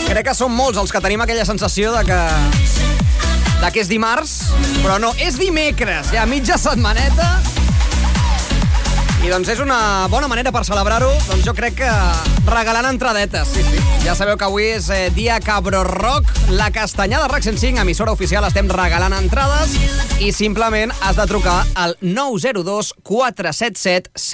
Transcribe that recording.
Crec que som molts els que tenim aquella sensació de que és dimarts, però no, és dimecres, ja mitja setmaneta. I doncs és una bona manera per celebrar-ho, doncs jo crec que regalant entradetes, sí. Ja sabeu que avui és dia Cabro Rock, la Castanyada RAC 105, emissora oficial, estem regalant entrades i simplement has de trucar al 902 477